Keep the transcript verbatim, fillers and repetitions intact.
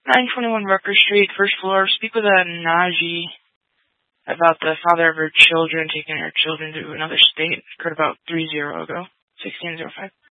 nine twenty-one Rucker Street, first floor. Speak with a Najee about the father of her children taking her children to another state. Occurred about three zero ago. sixteen oh five.